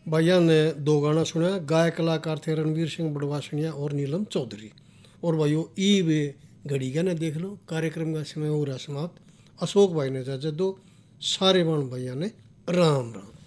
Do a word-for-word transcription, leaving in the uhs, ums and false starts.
भैया ने दो गाना सुना। गायक कलाकार थे रणवीर सिंह बड़वासनिया और नीलम चौधरी। और भाइयों ई वे घड़ी का ने देख लो, कार्यक्रम का समय हो रहा समाप्त। अशोक भाई ने इजाजत दो, सारे बाण भैया ने राम राम।